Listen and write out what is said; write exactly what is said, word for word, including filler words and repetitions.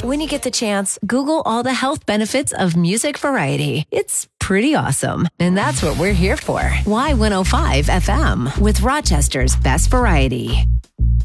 When you get the chance, Google all the health benefits of music variety. It's pretty awesome. And that's what we're here for. Y one oh five F M with Rochester's best variety.